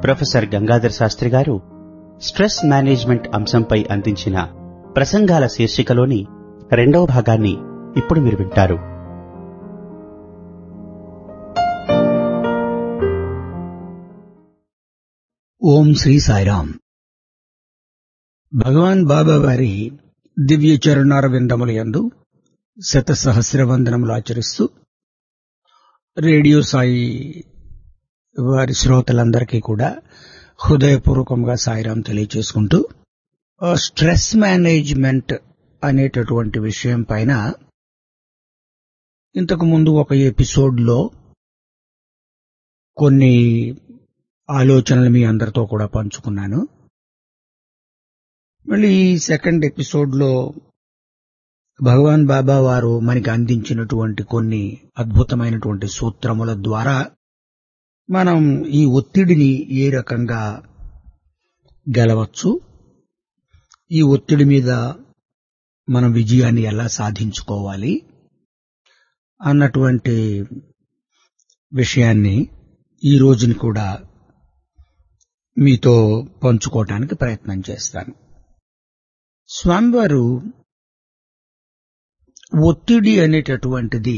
Professor Gangadhar Sastry గారు stress management అంశంపై అందించిన ప్రసంగాల శీర్షికలోని రెండవ భాగాన్ని ఇప్పుడు మీరు వింటారు. ఓం శ్రీ సాయిరాం. భగవాన్ బాబా వారి దివ్య చరణార విందములయందు శతసహస్ర వందనములు ఆచరిస్తూ రేడియో సాయి వారి శ్రోతలందరికీ కూడా హృదయపూర్వకంగా సాయిరాం తెలియచేసుకుంటూ స్ట్రెస్ మేనేజ్మెంట్ అనేటటువంటి విషయం పైన ఇంతకు ముందు ఒక ఎపిసోడ్లో కొన్ని ఆలోచనలు మీ అందరితో కూడా పంచుకున్నాను. మళ్ళీ ఈ సెకండ్ ఎపిసోడ్లో భగవాన్ బాబా వారు మనకి అందించినటువంటి కొన్ని అద్భుతమైనటువంటి సూత్రముల ద్వారా మనం ఈ ఒత్తిడిని ఏ రకంగా గెలవచ్చు, ఈ ఒత్తిడి మీద మనం విజయాన్ని ఎలా సాధించుకోవాలి అన్నటువంటి విషయాన్ని ఈ రోజుని కూడా మీతో పంచుకోవటానికి ప్రయత్నం చేస్తాను. స్వామివారు ఒత్తిడి అనేటటువంటిది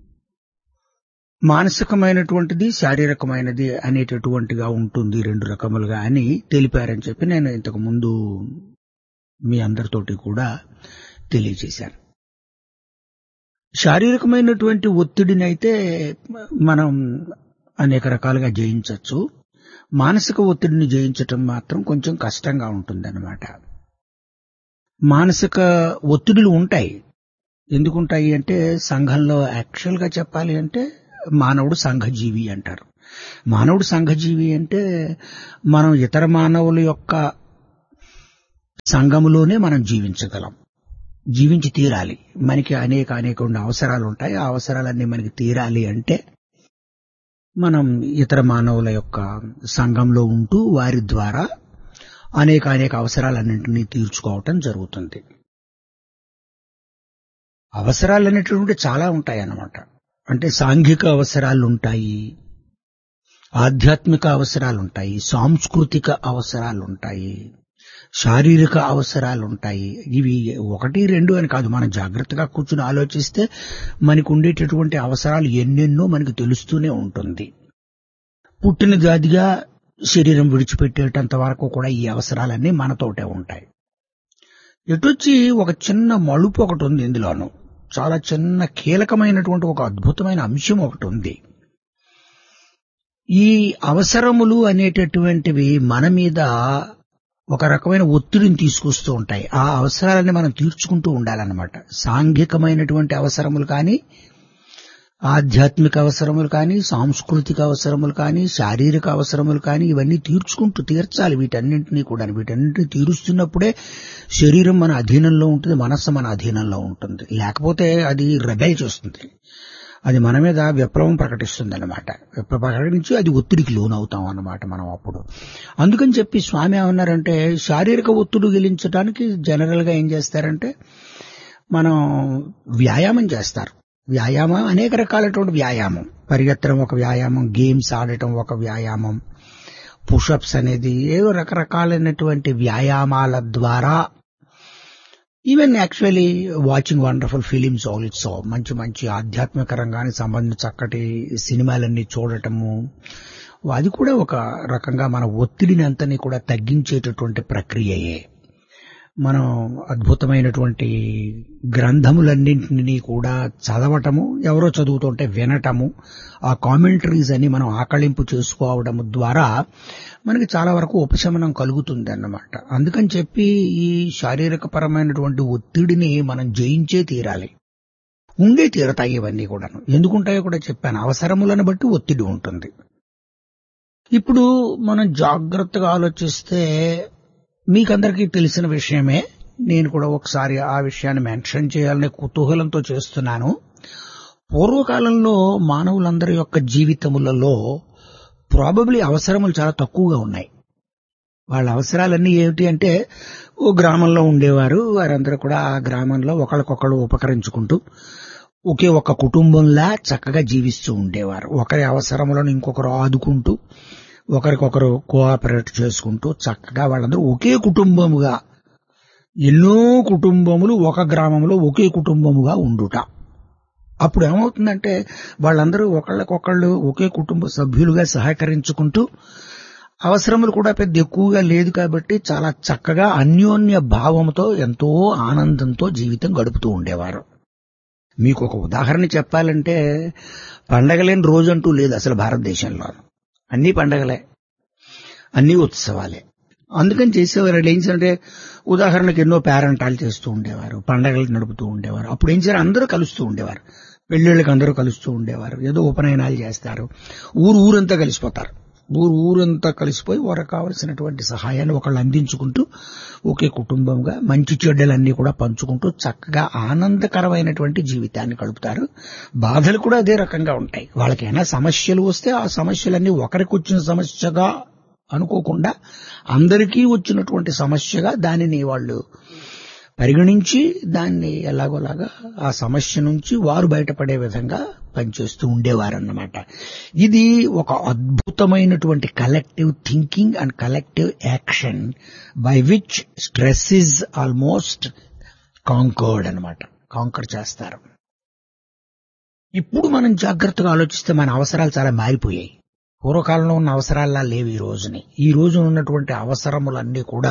మానసికమైనటువంటిది, శారీరకమైనది అనేటటువంటిగా ఉంటుంది, రెండు రకములుగా అని తెలిపారని చెప్పి నేను ఇంతకు ముందు మీ అందరితోటి కూడా తెలియజేశాను. శారీరకమైనటువంటి ఒత్తిడినైతే మనం అనేక రకాలుగా జయించవచ్చు. మానసిక ఒత్తిడిని జయించటం మాత్రం కొంచెం కష్టంగా ఉంటుందన్నమాట. మానసిక ఒత్తిడులు ఉంటాయి. ఎందుకుంటాయి అంటే సంఘంలో యాక్చువల్గా చెప్పాలి అంటే మానవుడు సంఘజీవి అంటారు. మానవుడు సంఘజీవి అంటే మనం ఇతర మానవుల యొక్క సంఘములోనే మనం జీవించగలం, జీవించి తీరాలి. మనకి అనేక అవసరాలు ఉంటాయి. ఆ అవసరాలన్నీ మనకి తీరాలి అంటే మనం ఇతర మానవుల యొక్క సంఘంలో ఉంటూ వారి ద్వారా అనేక అవసరాలన్నింటినీ తీర్చుకోవటం జరుగుతుంది. అవసరాలనేటువంటి చాలా ఉంటాయి అన్నమాట. అంటే సాంఘిక అవసరాలుంటాయి, ఆధ్యాత్మిక అవసరాలుంటాయి, సాంస్కృతిక అవసరాలుంటాయి, శారీరక అవసరాలుంటాయి. ఇవి ఒకటి రెండు అని కాదు, మనం జాగ్రత్తగా కూర్చుని ఆలోచిస్తే మనకు ఉండేటటువంటి అవసరాలు ఎన్నెన్నో మనకు తెలుస్తూనే ఉంటుంది. పుట్టిన జాతిగా శరీరం విడిచిపెట్టేటంత వరకు కూడా ఈ అవసరాలన్నీ మనతోటే ఉంటాయి. ఎటొచ్చి ఒక చిన్న మలుపు ఒకటి ఉంది, ఇందులోనూ చాలా చిన్న కీలకమైనటువంటి ఒక అద్భుతమైన అంశం ఒకటి ఉంది. ఈ అవసరములు అనేటటువంటివి మన మీద ఒక రకమైన ఒత్తిడిని తీసుకొస్తూ ఉంటాయి. ఆ అవసరాలని మనం తీర్చుకుంటూ ఉండాలన్నమాట. సాంఘికమైనటువంటి అవసరములు కానీ, ఆధ్యాత్మిక అవసరములు కానీ, సాంస్కృతిక అవసరములు కానీ, శారీరక అవసరములు కానీ, ఇవన్నీ తీర్చాలి. వీటన్నింటినీ తీరుస్తున్నప్పుడే శరీరం మన అధీనంలో ఉంటుంది, మనస్సు మన అధీనంలో ఉంటుంది. లేకపోతే అది రెబెల్ చేస్తుంది, అది మన మీద విప్లవం ప్రకటిస్తుంది అన్నమాట. విప్లవం ప్రకటించి అది ఒత్తిడికి లోనవుతాం అన్నమాట మనం అప్పుడు. అందుకని చెప్పి స్వామి ఏమన్నారంటే, శారీరక ఒత్తిడి గెలించడానికి జనరల్ గా ఏం చేస్తారంటే మనం వ్యాయామం చేస్తారు. వ్యాయామం అనేక రకాలైనటువంటి వ్యాయామం, పరిగెత్తడం ఒక వ్యాయామం, గేమ్స్ ఆడటం ఒక వ్యాయామం, పుషప్స్ అనేది ఏవో రకరకాలైనటువంటి వ్యాయామాల ద్వారా, even actually watching wonderful films also, మంచి ఆధ్యాత్మిక రంగానికి సంబంధించిన చక్కటి సినిమాలన్నీ చూడటము, అది కూడా ఒక రకంగా మన ఒత్తిడిని అంతని కూడా తగ్గించేటటువంటి ప్రక్రియయే. మనం అద్భుతమైనటువంటి గ్రంథములన్నింటినీ కూడా చదవటము, ఎవరో చదువుతుంటే వినటము, ఆ కామెంటరీస్ అని మనం ఆకళింపు చేసుకోవడం ద్వారా మనకి చాలా వరకు ఉపశమనం కలుగుతుంది అన్నమాట. అందుకని చెప్పి ఈ శారీరక పరమైనటువంటి ఒత్తిడిని మనం జయించే తీరాలి. ఉండే తీరతాయి ఇవన్నీ కూడాను. ఎందుకుంటాయో కూడా చెప్పాను. అవసరములను బట్టి ఒత్తిడి ఉంటుంది. ఇప్పుడు మనం జాగ్రత్తగా ఆలోచిస్తే మీకందరికీ తెలిసిన విషయమే, నేను కూడా ఒకసారి ఆ విషయాన్ని మెన్షన్ చేయాలనే కుతూహలంతో చేస్తున్నాను. పూర్వకాలంలో మానవులందరి యొక్క జీవితములలో ప్రాబబ్లీ అవసరములు చాలా తక్కువగా ఉన్నాయి. వాళ్ళ అవసరాలన్నీ ఏమిటి అంటే, ఓ గ్రామంలో ఉండేవారు, వారందరూ కూడా ఆ గ్రామంలో ఒకరికొకరు ఉపకరించుకుంటూ ఒకే ఒక కుటుంబంలా చక్కగా జీవిస్తూ ఉండేవారు. ఒకరి అవసరములను ఇంకొకరు ఆదుకుంటూ ఒకరికొకరు కోఆపరేట్ చేసుకుంటూ చక్కగా వాళ్ళందరూ ఒకే కుటుంబముగా, ఎన్నో కుటుంబములు ఒక గ్రామంలో ఒకే కుటుంబముగా ఉండుట. అప్పుడు ఏమవుతుందంటే వాళ్ళందరూ ఒకళ్ళకొకళ్ళు ఒకే కుటుంబ సభ్యులుగా సహకరించుకుంటూ, అవసరములు కూడా పెద్ద ఎక్కువగా లేదు కాబట్టి చాలా చక్కగా అన్యోన్య భావంతో ఎంతో ఆనందంతో జీవితం గడుపుతూ ఉండేవారు. మీకు ఒక ఉదాహరణ చెప్పాలంటే పండగలేని రోజంటూ లేదు అసలు భారతదేశంలో. అన్ని పండగలే, అన్ని ఉత్సవాలే. అందుకని చేసేవారు ఏం చేయాలంటే, ఉదాహరణకు ఎన్నో పేరంటాలు చేస్తూ ఉండేవారు, పండగలు నడుపుతూ ఉండేవారు. అప్పుడు ఏం చేయాలి, అందరూ కలుస్తూ ఉండేవారు, పెళ్లిళ్ళకి అందరూ కలుస్తూ ఉండేవారు, ఏదో ఉపనయనాలు చేస్తారు, ఊరంతా కలిసిపోతారు. ఊరంతా కలిసిపోయి వారికి కావలసినటువంటి సహాయాన్ని ఒకళ్ళు అందించుకుంటూ ఒకే కుటుంబంగా మంచి చెడ్డలన్నీ కూడా పంచుకుంటూ చక్కగా ఆనందకరమైనటువంటి జీవితాన్ని గడుపుతారు. బాధలు కూడా అదే రకంగా ఉంటాయి. వాళ్ళకైనా సమస్యలు వస్తే ఆ సమస్యలన్నీ ఒకరికి వచ్చిన సమస్యగా అనుకోకుండా అందరికీ వచ్చినటువంటి సమస్యగా దానిని వాళ్ళు పరిగణించి దాన్ని ఎలాగోలాగా ఆ సమస్య నుంచి వారు బయటపడే విధంగా పనిచేస్తూ ఉండేవారన్నమాట. ఇది ఒక అద్భుతమైనటువంటి collective thinking and collective action by which stress is almost conquered అన్నమాట. కాంకర్ చేస్తారు. ఇప్పుడు మనం జాగ్రత్తగా ఆలోచిస్తే మన అవసరాలు చాలా మారిపోయాయి. పూర్వకాలంలో ఉన్న అవసరాల్లా లేవు ఈ రోజుని. ఈ రోజు ఉన్నటువంటి అవసరములన్నీ కూడా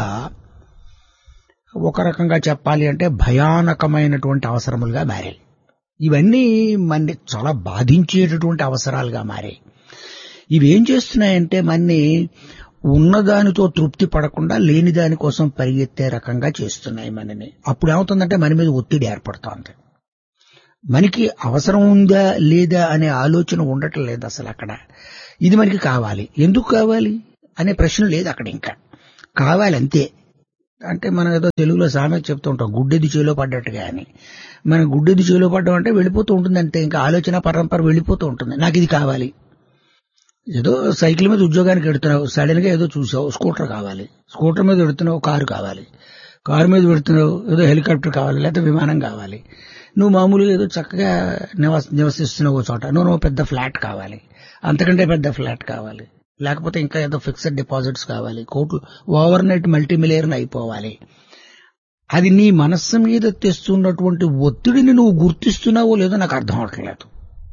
ఒక రకంగా చెప్పాలి అంటే భయానకమైనటువంటి అవసరములుగా మారాయి. ఇవన్నీ మనని చాలా బాధించేటటువంటి అవసరాలుగా మారాయి. ఇవేం చేస్తున్నాయంటే మనని ఉన్నదానితో తృప్తి పడకుండా లేని దాని కోసం పరిగెత్తే రకంగా చేస్తున్నాయి మనని. అప్పుడు ఏమవుతుందంటే మన మీద ఒత్తిడి ఏర్పడుతోంది. మనకి అవసరం ఉందా లేదా అనే ఆలోచన ఉండటం లేదు అసలు అక్కడ. ఇది మనకి కావాలి, ఎందుకు కావాలి అనే ప్రశ్న లేదు అక్కడ. ఇంకా కావాలి అంతే. అంటే మనం ఏదో తెలుగులో సామెత చెప్తూ ఉంటాం, గుడ్డెది చేలో పడ్డట్టుగా అని. మనం గుడ్డెది చేలో పడ్డం అంటే వెళ్ళిపోతూ ఉంటుంది అంతే. ఇంకా ఆలోచన పరంపర వెళ్ళిపోతూ ఉంటుంది. నాకు ఇది కావాలి. ఏదో సైకిల్ మీద ఉద్యోగానికి వెడుతున్నావు, సడన్ గా ఏదో చూసావు, స్కూటర్ కావాలి. స్కూటర్ మీద వెడుతున్నావు, కారు కావాలి. కారు మీద వెడుతున్నావు, ఏదో హెలికాప్టర్ కావాలి, లేకపోతే విమానం కావాలి. నువ్వు మామూలుగా ఏదో చక్కగా నివసిస్తున్నావు చోట, నువ్వు పెద్ద ఫ్లాట్ కావాలి, అంతకంటే పెద్ద ఫ్లాట్ కావాలి, లేకపోతే ఇంకా ఏదో ఫిక్స్డ్ డిపాజిట్స్ కావాలి, కోట్లు ఓవర్ నైట్ మల్టీమిలియన్ అయిపోవాలి. అది నీ మనస్సు మీద తెస్తున్నటువంటి ఒత్తిడిని నువ్వు గుర్తిస్తున్నావో లేదో నాకు అర్థం అవట్లేదు.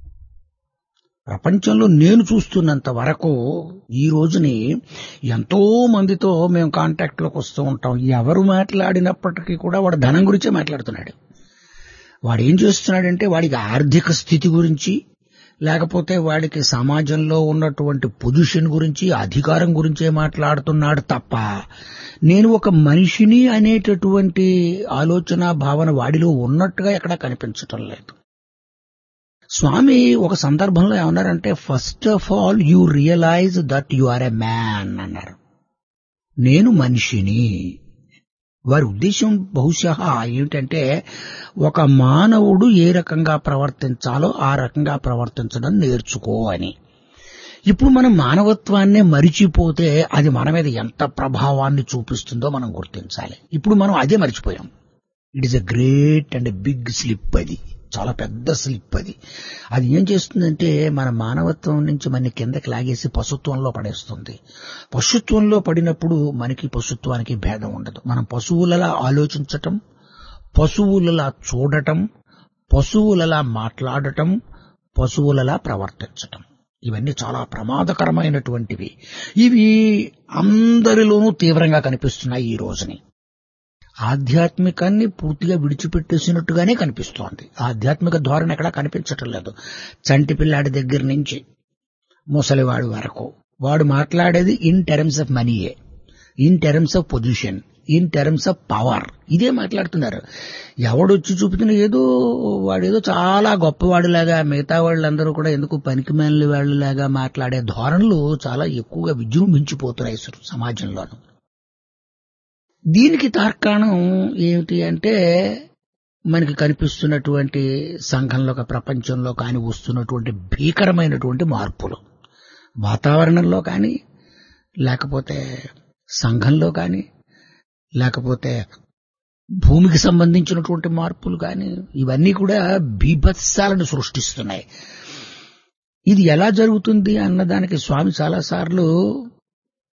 ప్రపంచంలో నేను చూస్తున్నంత వరకు ఈ రోజుని ఎంతో మందితో మేము కాంటాక్ట్ లోకి వస్తూ ఉంటాం. ఎవరు మాట్లాడినప్పటికీ కూడా వాడు ధనం గురించే మాట్లాడుతున్నాడు. వాడు ఏం చేస్తున్నాడంటే వాడికి ఆర్థిక స్థితి గురించి, లేకపోతే వాడికి సమాజంలో ఉన్నటువంటి పొజిషన్ గురించి, అధికారం గురించే మాట్లాడుతున్నాడు తప్ప నేను ఒక మనిషిని అనేటటువంటి ఆలోచన భావన వాడిలో ఉన్నట్టుగా ఎక్కడా కనిపించటం లేదు. స్వామి ఒక సందర్భంలో ఏమన్నారంటే, first of all you realise that you are a man అన్నారు. నేను మనిషిని. వారి ఉద్దేశం బహుశా ఏమిటంటే, ఒక మానవుడు ఏ రకంగా ప్రవర్తించాలో ఆ రకంగా ప్రవర్తించడం నేర్చుకో అని. ఇప్పుడు మనం మానవత్వాన్నే మరిచిపోతే అది మన మీద ఎంత ప్రభావాన్ని చూపిస్తుందో మనం గుర్తించాలి. ఇప్పుడు మనం అదే మరిచిపోయాం. It is a great and big slip. అది చాలా పెద్ద స్లిప్. అది ఏం చేస్తుందంటే మన మానవత్వం నుంచి మన కిందకి లాగేసి పశుత్వంలో పడేస్తుంది. పశుత్వంలో పడినప్పుడు మనకి పశుత్వానికి భేదం ఉండదు. మనం పశువులలా ఆలోచించటం, పశువులలా చూడటం, పశువులలా మాట్లాడటం, పశువులలా ప్రవర్తించటం, ఇవన్నీ చాలా ప్రమాదకరమైనటువంటివి. ఇవి అందరిలోనూ తీవ్రంగా కనిపిస్తున్నాయి ఈ రోజుని. ఆధ్యాత్మికాన్ని పూర్తిగా విడిచిపెట్టేసినట్టుగానే కనిపిస్తోంది. ఆధ్యాత్మిక ధోరణి ఎక్కడా కనిపించటం లేదు. చంటి పిల్లాడి దగ్గర నుంచి ముసలివాడి వరకు వాడు మాట్లాడేది ఇన్ టర్మ్స్ ఆఫ్ మనీయే, in terms of position, in terms of power. ఇదే మాట్లాడుతున్నారు. ఎవడొచ్చి చూపుతున్న ఏదో వాడేదో చాలా గొప్పవాడిలాగా, మిగతా వాళ్ళందరూ కూడా ఎందుకు పనికిమాలిన వాళ్ళలాగా మాట్లాడే ధోరణులు చాలా ఎక్కువగా విజృంభించిపోతున్నాయి సమాజంలోనూ. దీనికి తార్కాణం ఏమిటి అంటే, మనకి కనిపిస్తున్నటువంటి సంఘంలో ప్రపంచంలో కానీ వస్తున్నటువంటి భీకరమైనటువంటి మార్పులు, వాతావరణంలో కానీ, లేకపోతే సంఘంలో కానీ, లేకపోతే భూమికి సంబంధించినటువంటి మార్పులు కానీ, ఇవన్నీ కూడా బీభత్సాలను సృష్టిస్తున్నాయి. ఇది ఎలా జరుగుతుంది అన్నదానికి స్వామి చాలాసార్లు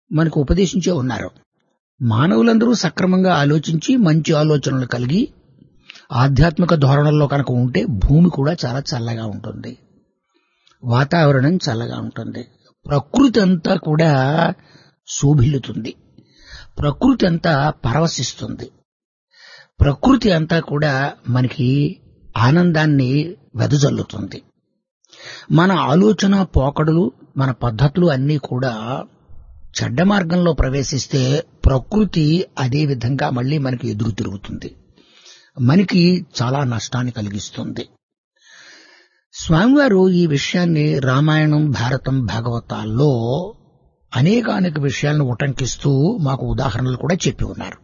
మనకు ఉపదేశించే ఉన్నారు. మానవులందరూ సక్రమంగా ఆలోచించి మంచి ఆలోచనలు కలిగి ఆధ్యాత్మిక ధోరణుల్లో కనుక ఉంటే భూమి కూడా చాలా చల్లగా ఉంటుంది, వాతావరణం చల్లగా ఉంటుంది, ప్రకృతి అంతా కూడా శోభిల్లుతుంది, ప్రకృతి అంతా పరవశిస్తుంది, ప్రకృతి అంతా కూడా మనకి ఆనందాన్ని వెదజల్లుతుంది. మన ఆలోచన పోకడలు, మన పద్ధతులు అన్నీ కూడా చెడ్డ మార్గంలో ప్రవేశిస్తే ప్రకృతి అదే విధంగా మళ్ళీ మనకి ఎదురు తిరుగుతుంది, మనకి చాలా నష్టాన్ని కలిగిస్తుంది. స్వామివారు ఈ విషయాన్ని రామాయణం, భారతం, భాగవతాల్లో అనేక విషయాలను ఉటంకిస్తూ మాకు ఉదాహరణలు కూడా చెప్పి ఉన్నారు.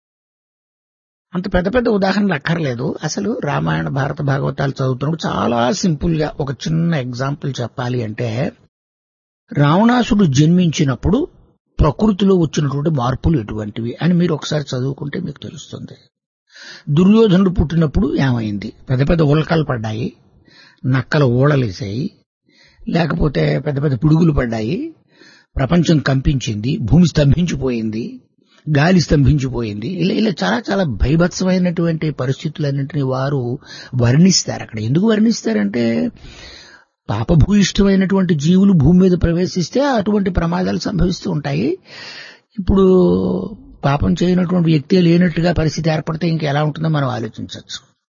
అంత పెద్ద పెద్ద ఉదాహరణలు అక్కర్లేదు. అసలు రామాయణ, భారత, భాగవతాలు చదువుతున్నప్పుడు చాలా సింపుల్ గా ఒక చిన్న ఎగ్జాంపుల్ చెప్పాలి అంటే, రావణాసుడు జన్మించినప్పుడు ప్రకృతిలో వచ్చినటువంటి మార్పులు ఎటువంటివి అని మీరు ఒకసారి చదువుకుంటే మీకు తెలుస్తుంది. దుర్యోధనుడు పుట్టినప్పుడు ఏమైంది? పెద్ద పెద్ద ఉల్కలు పడ్డాయి, నక్కల ఊళలేసాయి, లేకపోతే పెద్ద పెద్ద పిడుగులు పడ్డాయి, ప్రపంచం కంపించింది, భూమి స్తంభించిపోయింది, గాలి స్తంభించిపోయింది. ఇలా చాలా చాలా భయభత్సమైనటువంటి పరిస్థితులన్నింటినీ వారు వర్ణిస్తారు. అక్కడ ఎందుకు వర్ణిస్తారంటే, పాపభూయిష్టమైనటువంటి జీవులు భూమి మీద ప్రవేశిస్తే అటువంటి ప్రమాదాలు సంభవిస్తూ ఉంటాయి. ఇప్పుడు పాపం చేయనటువంటి వ్యక్తి లేనట్టుగా పరిస్థితి ఏర్పడితే ఇంకెలా ఉంటుందో మనం ఆలోచించవచ్చు.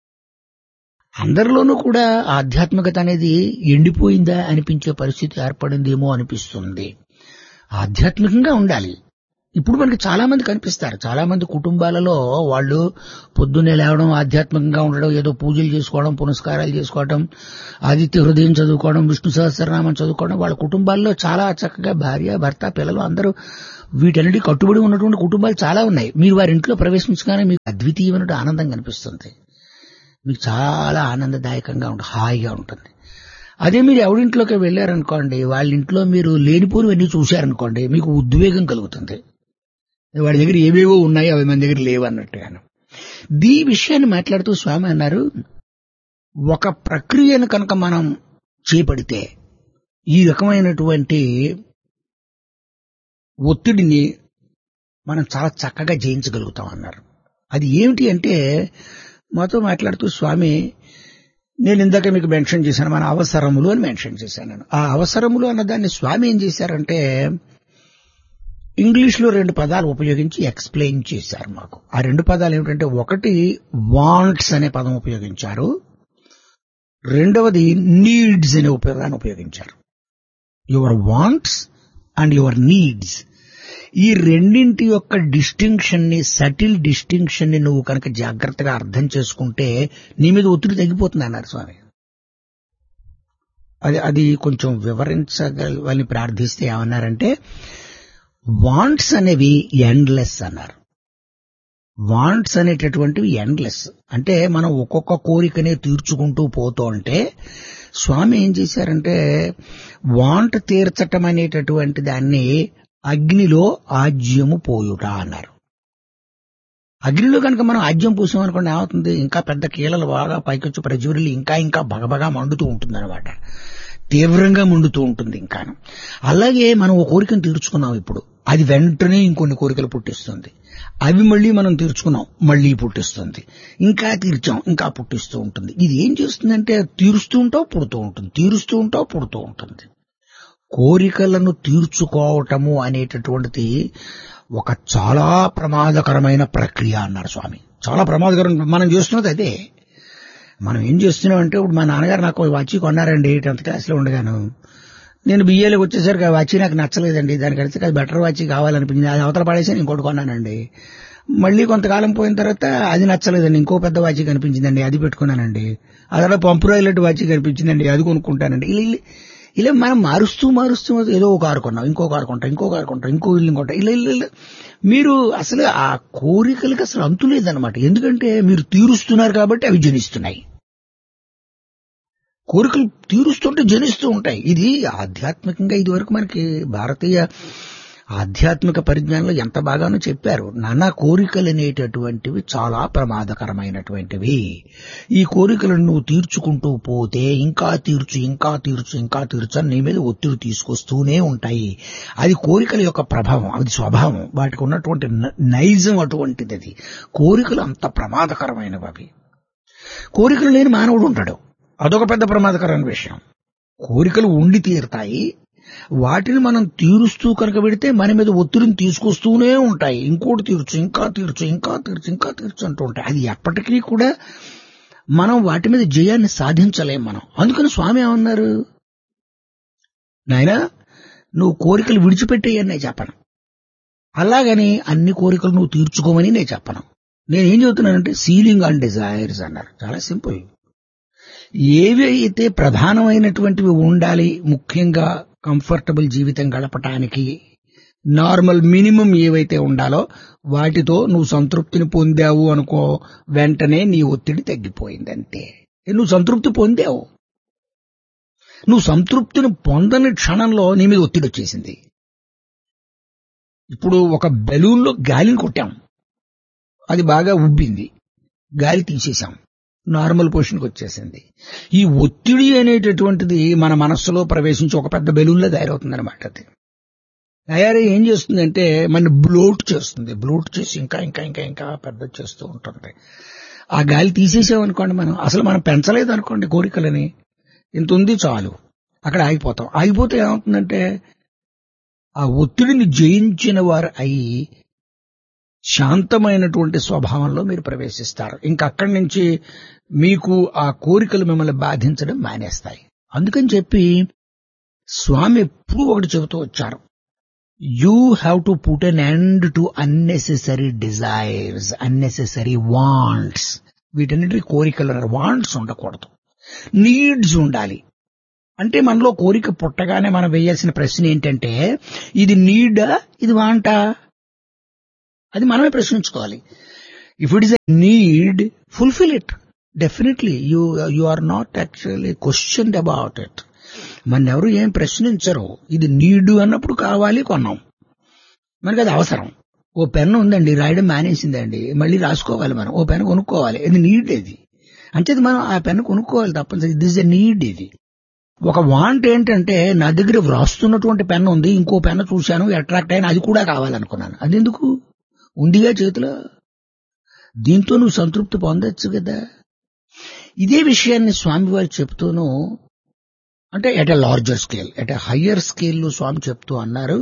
అందరిలోనూ కూడా ఆధ్యాత్మికత అనేది ఎండిపోయిందా అనిపించే పరిస్థితి ఏర్పడిందేమో అనిపిస్తుంది. ఆధ్యాత్మికంగా ఉండాలి. ఇప్పుడు మనకి చాలా మంది కనిపిస్తారు. చాలా మంది కుటుంబాలలో వాళ్ళు పొద్దున్నే లేవడం, ఆధ్యాత్మికంగా ఉండడం, ఏదో పూజలు చేసుకోవడం, పునస్కారాలు చేసుకోవడం, ఆదిత్య హృదయం చదువుకోవడం, విష్ణు సహస్రనామం చదువుకోవడం, వాళ్ళ కుటుంబాల్లో చాలా చక్కగా భార్య, భర్త, పిల్లలు అందరూ వీటన్నిటి కట్టుబడి ఉన్నటువంటి కుటుంబాలు చాలా ఉన్నాయి. మీరు వారి ఇంట్లో ప్రవేశించగానే మీకు అద్వితీయమైన ఆనందం కనిపిస్తుంది. మీకు చాలా ఆనందదాయకంగా ఉంటుంది, హాయిగా ఉంటుంది. అదే మీరు ఎవరింట్లోకి వెళ్ళారనుకోండి, వాళ్ళ ఇంట్లో మీరు లేనిపోనివన్నీ చూశారనుకోండి, మీకు ఉద్వేగం కలుగుతుంది. వాడి దగ్గర ఏవేవో ఉన్నాయి, అవి మన దగ్గర లేవు అన్నట్టుగాను. ఈ విషయాన్ని మాట్లాడుతూ స్వామి అన్నారు, ఒక ప్రక్రియను కనుక మనం చేపడితే ఈ రకమైనటువంటి ఒత్తిడిని మనం చాలా చక్కగా జయించగలుగుతాం అన్నారు. అది ఏమిటి అంటే, మాతో మాట్లాడుతూ స్వామి, నేను ఇందాక మీకు మెన్షన్ చేశాను, మన అవసరములు అని మెన్షన్ చేశాను. ఆ అవసరములు అన్నదాన్ని స్వామి ఏం చేశారంటే, ఇంగ్లీష్ లో 2 పదాలు ఉపయోగించి ఎక్స్ప్లెయిన్ చేశారు మాకు. ఆ 2 పదాలు ఏమిటంటే, ఒకటి వాంట్స్ అనే పదం ఉపయోగించారు, రెండవది నీడ్స్ అనే పదాన్ని ఉపయోగించారు. Your wants and your needs, ఈ రెండింటి యొక్క డిస్టింక్షన్ ని, సటిల్ డిస్టింక్షన్ ని నువ్వు కనుక జాగ్రత్తగా అర్థం చేసుకుంటే నీ మీద ఒత్తిడి తగ్గిపోతుంది అన్నారు స్వామి. అది కొంచెం వివరించగలని ప్రార్థిస్తే ఏమన్నారంటే, వాంట్స్ అనేవి ఎండ్లెస్ అన్నారు. వాంట్స్ అనేటటువంటివి ఎండ్లెస్ అంటే మనం ఒక్కొక్క కోరికనే తీర్చుకుంటూ పోతూ ఉంటే, స్వామి ఏం చేశారంటే, వాంట్ తీర్చటం అనేటటువంటి దాన్ని అగ్నిలో ఆజ్యము పోయుట అన్నారు. అగ్నిలో కనుక మనం ఆజ్యం పూసామనుకోండి, ఏమవుతుంది? ఇంకా పెద్ద కీలలు బాగా పైకొచ్చి ప్రజ్వరిల్లి ఇంకా బగబగా మండుతూ ఉంటుంది అనమాట. తీవ్రంగా మండుతూ ఉంటుంది ఇంకాను. అలాగే మనం ఒక కోరికను తీర్చుకున్నాం, ఇప్పుడు అది వెంటనే ఇంకొన్ని కోరికలు పుట్టిస్తుంది. అవి మళ్ళీ మనం తీర్చుకున్నాం, మళ్ళీ పుట్టిస్తుంది. ఇంకా తీర్చాం, ఇంకా పుట్టిస్తూ ఉంటుంది. ఇది ఏం చేస్తుందంటే, తీరుస్తూ ఉంటావు పుడుతూ ఉంటుంది, తీరుస్తూ ఉంటావు పుడుతూ ఉంటుంది. కోరికలను తీర్చుకోవటము అనేటటువంటిది ఒక చాలా ప్రమాదకరమైన ప్రక్రియ అన్నారు స్వామి. చాలా ప్రమాదకరం. మనం చేస్తున్నది అదే. మనం ఏం చేస్తున్నాం అంటే, ఇప్పుడు మా నాన్నగారు నాకు వాచి కొన్నారండి 10th క్లాస్లో ఉండగాను. నేను బిఏలోకి వచ్చేసరికి ఆ వాచి నాకు నచ్చలేదండి, దానికి అడిగితే అది బెటర్ వాచి కావాలనిపించింది, అది అవతల పడేసి ఇంకోటి కొన్నానండి. మళ్ళీ కొంతకాలం పోయిన తర్వాత అది నచ్చలేదండి, ఇంకో పెద్ద వాచి కనిపించిందండి, అది పెట్టుకున్నానండి. అదే పంపు రాయిలెట్ వాచి కనిపించిందండి, అది కొనుక్కుంటానండి. ఇలా మనం మారుస్తూ ఏదో ఒక కారు కొన్నాం, ఇంకో కారు కొంటాం, ఇంకో ఇల్లు కొంటాం. ఇలా మీరు అసలు ఆ కోరికలకి అసలు అంతు లేదనమాట. ఎందుకంటే మీరు తీరుస్తున్నారు కాబట్టి అవి జనిస్తున్నాయి. కోరికలు తీరుస్తుంటే జనిస్తూ ఉంటాయి. ఇది ఆధ్యాత్మికంగా ఇదివరకు మనకి భారతీయ ఆధ్యాత్మిక పరిజ్ఞానంలో ఎంత బాగానో చెప్పారు. నానా కోరికలు అనేటటువంటివి చాలా ప్రమాదకరమైనటువంటివి. ఈ కోరికలను నువ్వు తీర్చుకుంటూ పోతే ఇంకా తీర్చు ఇంకా తీర్చు ఇంకా తీర్చు అని నీ మీద ఒత్తిడి తీసుకొస్తూనే ఉంటాయి. అది కోరికల యొక్క ప్రభావం, అది స్వభావం, వాటికి ఉన్నటువంటి నైజం అటువంటిది. అది కోరికలు అంత ప్రమాదకరమైనవి. అవి కోరికలు లేని మానవుడు ఉంటాడు, అదొక పెద్ద ప్రమాదకరమైన విషయం. కోరికలు ఉండి తీరుతాయి, వాటిని మనం తీరుస్తూ కనుక పెడితే మన మీద ఒత్తిడిని తీసుకొస్తూనే ఉంటాయి. ఇంకోటి తీర్చు ఇంకా తీర్చు ఇంకా తీర్చు ఇంకా తీర్చు అంటూ ఉంటాయి. అది ఎప్పటికీ కూడా మనం వాటి మీద జయాన్ని సాధించలేం మనం. అందుకని స్వామి ఏమన్నారు, నాయనా నువ్వు కోరికలు విడిచిపెట్టేయని నేను చెప్పను, అలాగని అన్ని కోరికలు నువ్వు తీర్చుకోమని నేను చెప్పను. నేనేం చెబుతున్నానంటే సీలింగ్ ఆన్ డిజైర్స్ అన్నారు. చాలా సింపుల్. ఏవి అయితే ప్రధానమైనటువంటివి ఉండాలి, ముఖ్యంగా కంఫర్టబుల్ జీవితం గడపటానికి నార్మల్ మినిమం ఏవైతే ఉండాలో వాటితో నువ్వు సంతృప్తిని పొందావు అనుకో, వెంటనే నీ ఒత్తిడి తగ్గిపోయిందంతే. నువ్వు సంతృప్తి పొందావు. నువ్వు సంతృప్తిని పొందని క్షణంలో నీ మీద ఒత్తిడి వచ్చేసింది. ఇప్పుడు ఒక బెలూన్లో గాలిని కొట్టాం, అది బాగా ఉబ్బింది, గాలి తీసేశాం, నార్మల్ పొజిషన్కి వచ్చేసింది. ఈ ఒత్తిడి అనేటటువంటిది మన మనస్సులో ప్రవేశించి ఒక పెద్ద బెలూన్లో తయారవుతుంది అనమాట. అది తయారై ఏం చేస్తుందంటే మన బ్లోట్ చేస్తుంది. బ్లోట్ చేసి ఇంకా ఇంకా ఇంకా ఇంకా పెద్ద చేస్తూ ఉంటుంది. ఆ గాలి తీసేసామనుకోండి, మనం పెంచలేదు అనుకోండి కోరికలని, ఇంత ఉంది చాలు, అక్కడ ఆగిపోతాం. ఆగిపోతే ఏమవుతుందంటే ఆ ఒత్తిడిని జయించిన వారు అయి శాంతమైనటువంటి స్వభావంలో మీరు ప్రవేశిస్తారు. ఇంకక్కడి నుంచి మీకు ఆ కోరికలు మిమ్మల్ని బాధించడం మానేస్తాయి. అందుకని చెప్పి స్వామి ఎప్పుడూ ఒకటి చెబుతూ వచ్చారు, you have to put an end to unnecessary desires, unnecessary wants. వీటన్నిటి కోరికలు అన్నారు. వాంట్స్ ఉండకూడదు, నీడ్స్ ఉండాలి. అంటే మనలో కోరిక పుట్టగానే మనం వేయాల్సిన ప్రశ్న ఏంటంటే, ఇది నీడా ఇది వాంటా? అది మనమే ప్రశ్నించుకోవాలి. If it is a need, fulfil it. Definitely you are not actually questioned about it. మన ఎవరు ఏం ప్రశ్నించరు. ఇది నీడు అన్నప్పుడు కావాలి, కొన్నాం, మనకి అది అవసరం. ఓ పెన్ను ఉందండి, రాయడం మానేసిందండి, మళ్ళీ రాసుకోవాలి, మనం ఓ పెన్ను కొనుక్కోవాలి, ఇది నీడ్. ఇది అంటే మనం ఆ పెన్ను కొనుక్కోవాలి తప్పనిసరి. This a need. ఇది ఒక వాంట్ ఏంటంటే, నా దగ్గర వ్రాస్తున్నటువంటి పెన్ను ఉంది, ఇంకో పెన్ను చూశాను, అట్రాక్ట్ అయినా, అది కూడా కావాలనుకున్నాను. అది ఎందుకు ఉందిగా చేతిలో, దీంతో నువ్వు సంతృప్తి పొందొచ్చు కదా. ఇదే విషయాన్ని స్వామివారు చెప్తూను, అంటే at a larger scale, at a higher స్కేల్లో స్వామి చెప్తూ అన్నారు,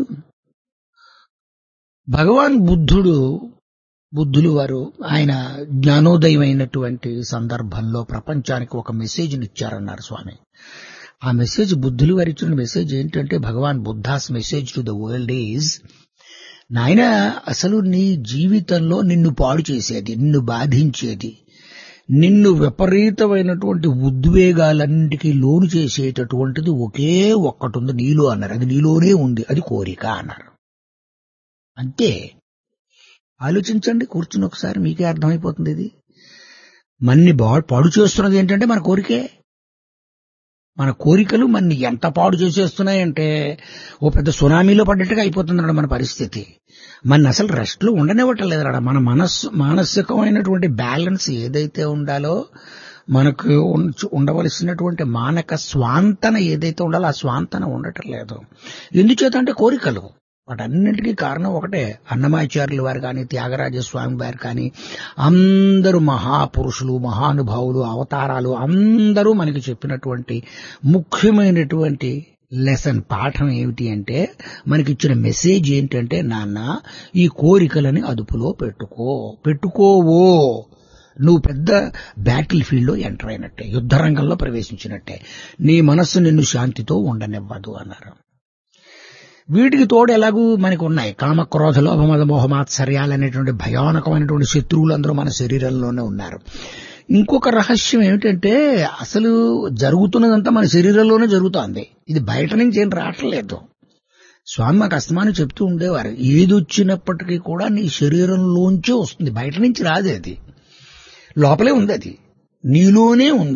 భగవాన్ బుద్ధులు వారు ఆయన జ్ఞానోదయం అయినటువంటి సందర్భంలో ప్రపంచానికి ఒక మెసేజ్ని ఇచ్చారన్నారు స్వామి. ఆ మెసేజ్, బుద్ధులు వారు ఇచ్చిన మెసేజ్ ఏంటంటే, భగవాన్ Buddha's message to the world is, నాయన అసలు నీ జీవితంలో నిన్ను పాడు చేసేది, నిన్ను బాధించేది, నిన్ను విపరీతమైనటువంటి ఉద్వేగాలన్నిటికీ లోను చేసేటటువంటిది ఒకే ఒక్కటి ఉంది నీలో అన్నారు. అది నీలోనే ఉంది, అది కోరిక అన్నారు. అంతే. ఆలోచించండి, కూర్చుని ఒకసారి, మీకే అర్థమైపోతుంది. ఇది మన్ని పాడు చేస్తున్నది ఏంటంటే మన కోరికే. మన కోరికలు మనని ఎంత పాడు చేసేస్తున్నాయంటే ఓ పెద్ద సునామీలో పడ్డట్టుగా అయిపోతుందన్నాడు మన పరిస్థితి. మన అసలు రెస్ట్లో ఉండనివ్వటం లేదన్నాడు. మన మానసికమైనటువంటి బ్యాలెన్స్ ఏదైతే ఉండాలో, మనకు ఉండవలసినటువంటి మానక స్వాంతన ఏదైతే ఉండాలో ఆ స్వాంతన ఉండటం లేదు. ఎందుచేత అంటే కోరికలు. వాటన్నింటికీ కారణం ఒకటే. అన్నమాచార్యుల వారు కానీ, త్యాగరాజస్వామి వారు కానీ, అందరూ మహాపురుషులు, మహానుభావులు, అవతారాలు అందరూ మనకి చెప్పినటువంటి ముఖ్యమైనటువంటి లెసన్, పాఠం ఏమిటి అంటే, మనకిచ్చిన మెసేజ్ ఏంటంటే, నాన్న ఈ కోరికలని అదుపులో పెట్టుకోవో, నువ్వు పెద్ద బ్యాటిల్ ఫీల్డ్లో ఎంటర్ అయినట్టే, యుద్ధరంగంలో ప్రవేశించినట్టే, నీ మనస్సు నిన్ను శాంతితో ఉండనివ్వదు అన్నారు. వీటికి తోడు ఎలాగూ మనకు ఉన్నాయి కామక్రోధ లోభమద మోహమాత్సర్యాలు అనేటువంటి భయానకమైనటువంటి శత్రువులు అందరూ మన శరీరంలోనే ఉన్నారు. ఇంకొక రహస్యం ఏమిటంటే, అసలు జరుగుతున్నదంతా మన శరీరంలోనే జరుగుతోంది, ఇది బయట నుంచి ఏం రావట్లేదు. స్వామి మాకు అస్తమానం చెప్తూ ఉండేవారు, ఏది వచ్చినప్పటికీ కూడా నీ శరీరంలోంచే వస్తుంది, బయట నుంచి రాదు. అది లోపలే ఉంది, అది నీలోనే ఉంది.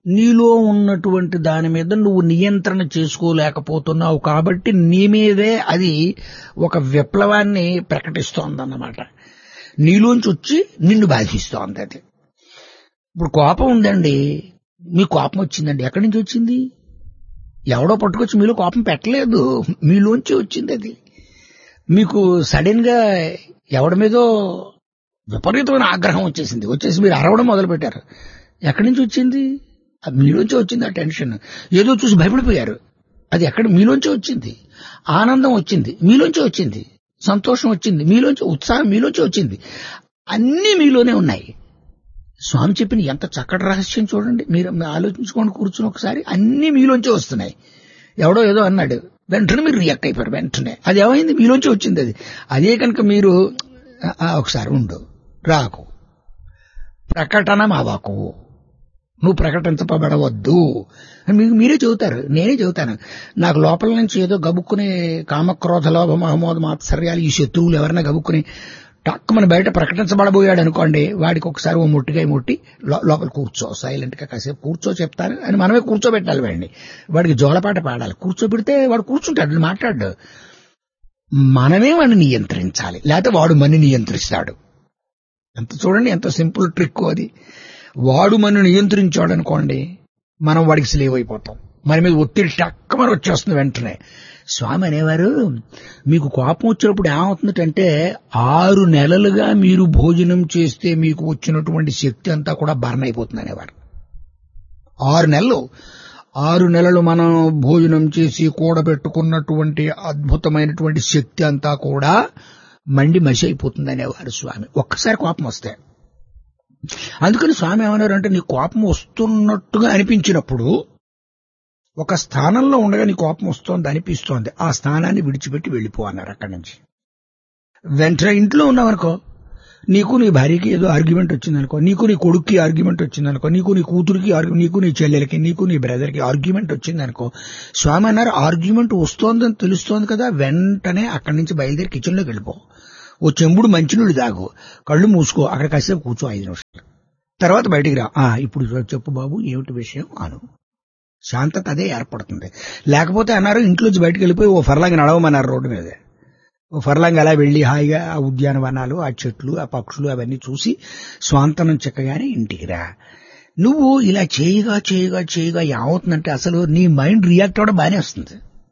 నీలో ఉన్నటువంటి దాని మీద నువ్వు నియంత్రణ చేసుకోలేకపోతున్నావు కాబట్టి నీ మీదే అది ఒక విప్లవాన్ని ప్రకటిస్తోందన్నమాట. నీలోంచి వచ్చి నిన్ను బాధిస్తోంది అది. ఇప్పుడు కోపం ఉందండి, మీ కోపం వచ్చిందండి, ఎక్కడి నుంచి వచ్చింది? ఎవడో పట్టుకొచ్చి మీలో కోపం పెట్టలేదు, మీలోంచి వచ్చింది అది. మీకు సడన్ గా ఎవడి మీదో విపరీతమైన ఆగ్రహం వచ్చేసి మీరు అరవడం మొదలు పెట్టారు. ఎక్కడి నుంచి వచ్చింది? మీలోంచి వచ్చింది ఆ టెన్షన్. ఏదో చూసి భయపడిపోయారు, అది ఎక్కడ? మీలోంచి వచ్చింది. ఆనందం వచ్చింది, మీలోంచి వచ్చింది. సంతోషం వచ్చింది మీలోంచి, ఉత్సాహం మీలోంచి వచ్చింది. అన్నీ మీలోనే ఉన్నాయి. స్వామి చెప్పిన ఎంత చక్కటి రహస్యం చూడండి. మీరు ఆలోచించుకోండి కూర్చుని ఒకసారి. అన్నీ మీలోంచి వస్తున్నాయి. ఎవడో ఏదో అన్నాడు, వెంటనే మీరు రియాక్ట్ అయిపోయారు. వెంటనే అది ఏమైంది? మీలోంచి వచ్చింది అది. అదే కనుక మీరు ఒకసారి ఉండు, రాకు, ప్రకటన మావాకు, నువ్వు ప్రకటించబడవద్దు అని మీకు మీరే చెబుతారు. నేనే చెబుతాను. నాకు లోపల నుంచి ఏదో గబుక్కునే కామక్రోధ లోభ మహమోద మాత్సర్యాలు ఈ శత్రువులు ఎవరైనా గబుక్కుని టక్కుమని బయట ప్రకటించబడబోయాడు అనుకోండి, వాడికి ఒకసారి ఓ ముట్టికాయ ముట్టి లోపల కూర్చో, సైలెంట్ గా కాసేపు కూర్చో చెప్తాను అని మనమే కూర్చోబెట్టాలి వాడిని. వాడికి జోలపాట పాడాలి. కూర్చోబెడితే వాడు కూర్చుంటాడు, మాట్లాడు. మనమే వాడిని నియంత్రించాలి, లేకపోతే వాడు మనని నియంత్రిస్తాడు. ఎంత చూడండి, ఎంత సింపుల్ ట్రిక్ అది. వాడు మనని నియంత్రించాడు అనుకోండి, మనం వాడికి స్లేవ్ అయిపోతాం. మన మీద ఒత్తిడి టక్కమని వచ్చేస్తుంది వెంటనే. స్వామి అనేవారు, మీకు కోపం వచ్చినప్పుడు ఏమవుతుందంటే 6 నెలలుగా మీరు భోజనం చేస్తే మీకు వచ్చినటువంటి శక్తి అంతా కూడా బర్న్ అయిపోతుంది అనేవారు. 6 నెలలు మనం భోజనం చేసి కూడబెట్టుకున్నటువంటి అద్భుతమైనటువంటి శక్తి అంతా కూడా మండి మసి అయిపోతుంది అనేవారు స్వామి, ఒక్కసారి కోపం వస్తే. అందుకని స్వామి ఏమన్నారు అంటే, నీ కోపం వస్తున్నట్టుగా అనిపించినప్పుడు ఒక స్థానంలో ఉండగా నీ కోపం వస్తోంది అనిపిస్తోంది, ఆ స్థానాన్ని విడిచిపెట్టి వెళ్ళిపో అన్నారు. అక్కడి నుంచి వెంటనే ఇంట్లో ఉన్నావనుకో, నీకు నీ భార్యకి ఏదో ఆర్గ్యుమెంట్ వచ్చిందనుకో, నీకు నీ కొడుక్కి ఆర్గ్యుమెంట్ వచ్చిందనుకో, నీకు నీ కూతురికి, నీకు నీ చెల్లెలకి, నీకు నీ బ్రదర్కి ఆర్గ్యుమెంట్ వచ్చిందనుకో, స్వామి అన్నారు ఆర్గ్యుమెంట్ వస్తోందని తెలుస్తోంది కదా, వెంటనే అక్కడి నుంచి బయలుదేరి కిచెన్లోకి వెళ్ళిపో, ఓ చెంబుడు మంచినీళ్ళు తాగు, కళ్ళు మూసుకో, అక్కడ కాసేపు కూర్చో 5 నిమిషాలు, తర్వాత బయటికి రా. ఇప్పుడు చెప్పు బాబు, ఏమిటి విషయం అను. శాంతత అదే ఏర్పడుతుంది. లేకపోతే అన్నారు, ఇంట్లోంచి బయటకు వెళ్ళిపోయి ఓ ఫర్లాంగ్ నడవమన్నారు రోడ్డు మీద. ఓ ఫర్లాంగ్ అలా వెళ్లి హాయిగా ఆ ఉద్యానవనాలు, ఆ చెట్లు, ఆ పక్షులు అవన్నీ చూసి స్వాంతనం చెక్కగానే ఇంటికి రా. నువ్వు ఇలా చేయగా ఏమవుతుందంటే, అసలు నీ మైండ్ రియాక్ట్ అవ్వడం బానే వస్తుంది,